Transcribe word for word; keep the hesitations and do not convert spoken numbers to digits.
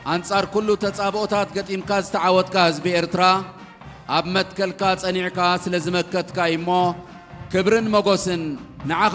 أنصار كل تتصابوتات قديمك استعودك حزب إرترا أب متكلك صنيعك سلازمكتك إيمو كبرن مغوسن نعخ